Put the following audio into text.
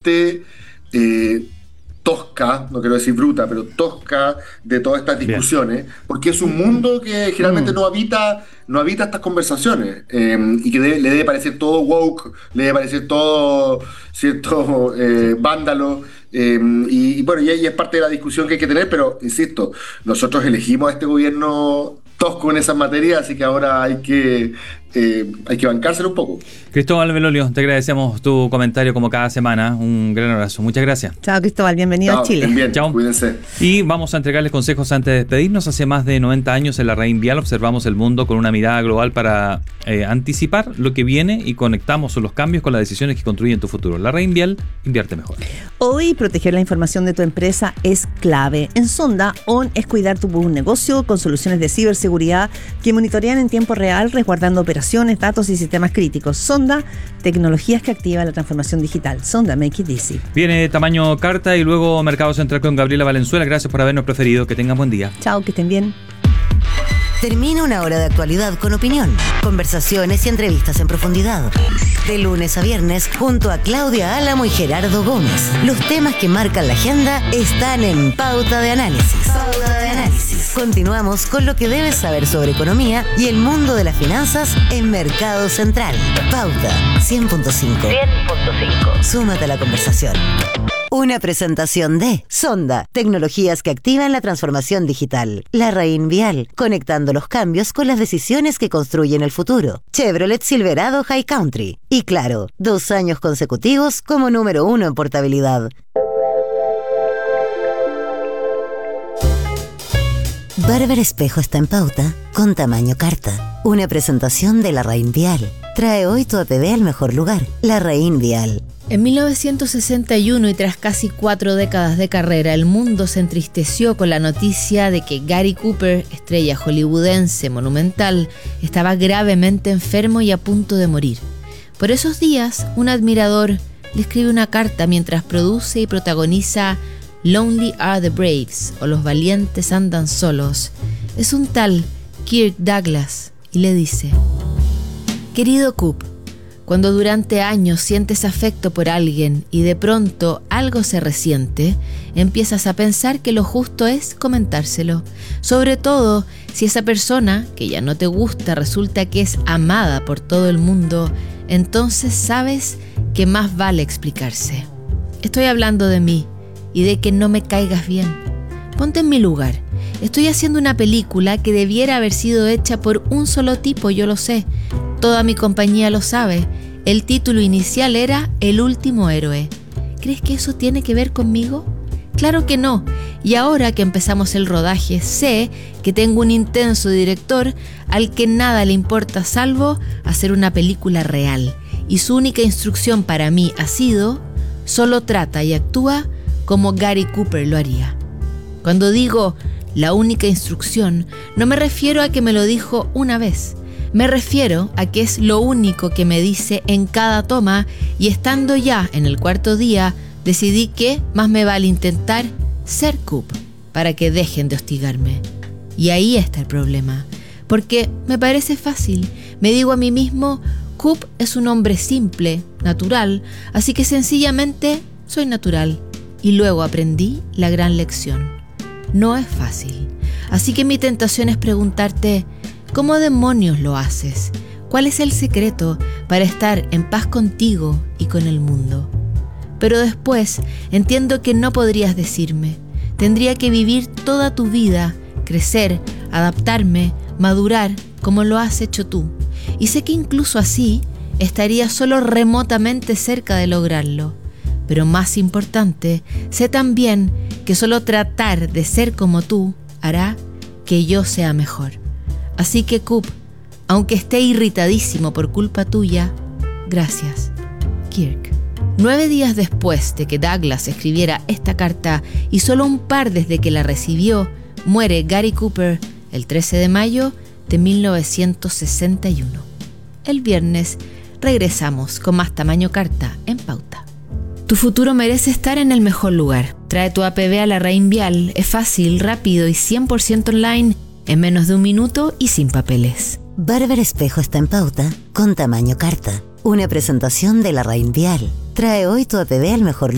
parte tosca, no quiero decir bruta, pero tosca de todas estas discusiones, porque es un mundo que generalmente no habita estas conversaciones, y que le debe parecer todo woke, le debe parecer todo cierto vándalo, y bueno, y es parte de la discusión que hay que tener, pero insisto, nosotros elegimos a este gobierno tosco en esas materias, así que ahora hay que bancárselo un poco. Cristóbal Belolio, te agradecemos tu comentario como cada semana. Un gran abrazo. Muchas gracias. Chao, Cristóbal. Bienvenido a Chile. Bien, chao. Cuídense. Y vamos a entregarles consejos antes de despedirnos. Hace más de 90 años en la RAIN Vial observamos el mundo con una mirada global para anticipar lo que viene y conectamos los cambios con las decisiones que construyen tu futuro. La RAIN Vial invierte mejor. Hoy proteger la información de tu empresa es clave. En Sonda, ON es cuidar tu negocio con soluciones de ciberseguridad que monitorean en tiempo real, resguardando operaciones, datos y sistemas críticos. Sonda, tecnologías que activan la transformación digital. Sonda, make it easy. Viene tamaño carta y luego Mercado Central con Gabriela Valenzuela. Gracias por habernos preferido. Que tengan buen día. Chao, que estén bien. Termina una hora de actualidad con opinión, conversaciones y entrevistas en profundidad. De lunes a viernes, junto a Claudia Álamo y Gerardo Gómez. Los temas que marcan la agenda están en Pauta de Análisis. Pauta de Análisis. Continuamos con lo que debes saber sobre economía y el mundo de las finanzas en Mercado Central. Pauta 100.5. 100.5. Súmate a la conversación. Una presentación de Sonda, tecnologías que activan la transformación digital. La RAIN Vial, conectando los cambios con las decisiones que construyen el futuro. Chevrolet Silverado High Country. Y claro, 2 años consecutivos como número 1 en portabilidad. Barber Espejo está en pauta con tamaño carta. Una presentación de la RAIN Vial. Trae hoy tu APB al mejor lugar. La RAIN Vial. En 1961 y tras casi 4 décadas de carrera, el mundo se entristeció con la noticia de que Gary Cooper, estrella hollywoodense monumental, estaba gravemente enfermo y a punto de morir. Por esos días, un admirador le escribe una carta mientras produce y protagoniza Lonely Are the Braves, o Los Valientes Andan Solos. Es un tal Kirk Douglas y le dice: Querido Coop, cuando durante años sientes afecto por alguien y de pronto algo se resiente, empiezas a pensar que lo justo es comentárselo. Sobre todo si esa persona, que ya no te gusta, resulta que es amada por todo el mundo, entonces sabes que más vale explicarse. Estoy hablando de mí y de que no me caigas bien. Ponte en mi lugar. Estoy haciendo una película que debiera haber sido hecha por un solo tipo, yo lo sé. Toda mi compañía lo sabe. El título inicial era El último héroe. ¿Crees que eso tiene que ver conmigo? Claro que no. Y ahora que empezamos el rodaje, sé que tengo un intenso director al que nada le importa salvo hacer una película real. Y su única instrucción para mí ha sido: solo trata y actúa como Gary Cooper lo haría. Cuando digo la única instrucción, no me refiero a que me lo dijo una vez. Me refiero a que es lo único que me dice en cada toma, y estando ya en el 4.º día, decidí que más me vale intentar ser Coop para que dejen de hostigarme. Y ahí está el problema, porque me parece fácil. Me digo a mí mismo, Coop es un hombre simple, natural, así que sencillamente soy natural. Y luego aprendí la gran lección. No es fácil. Así que mi tentación es preguntarte: ¿cómo demonios lo haces? ¿Cuál es el secreto para estar en paz contigo y con el mundo? Pero después entiendo que no podrías decirme. Tendría que vivir toda tu vida, crecer, adaptarme, madurar como lo has hecho tú. Y sé que incluso así estaría solo remotamente cerca de lograrlo. Pero más importante, sé también que solo tratar de ser como tú hará que yo sea mejor. Así que Coop, aunque esté irritadísimo por culpa tuya, gracias, Kirk. 9 días después de que Douglas escribiera esta carta y solo un par desde que la recibió, muere Gary Cooper el 13 de mayo de 1961. El viernes regresamos con más tamaño carta en pauta. Tu futuro merece estar en el mejor lugar. Trae tu APB a la RAIN Vial. Es fácil, rápido y 100% online, en menos de 1 minuto y sin papeles. Barber Espejo está en pauta con tamaño carta. Una presentación de la RAIN Vial. Trae hoy tu APB al mejor lugar.